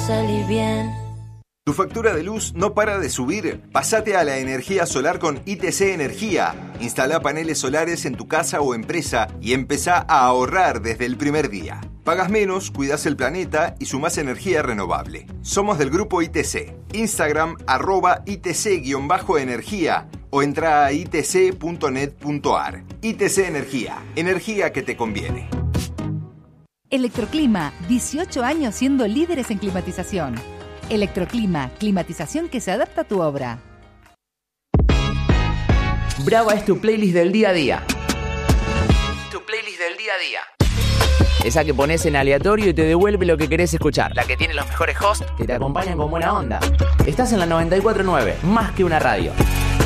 salir bien. ¿Tu factura de luz no para de subir? Pásate a la energía solar con ITC Energía. Instala paneles solares en tu casa o empresa y empezá a ahorrar desde el primer día. Pagas menos, cuidas el planeta y sumás energía renovable. Somos del grupo ITC. Instagram @ITC_energía o entra a itc.net.ar. ITC Energía. Energía que te conviene. Electroclima, 18 años siendo líderes en climatización. Electroclima, climatización que se adapta a tu obra. Brava es tu playlist del día a día. Tu playlist del día a día. Esa que pones en aleatorio y te devuelve lo que querés escuchar. La que tiene los mejores hosts que te acompañan con buena onda. Estás en la 94.9, más que una radio.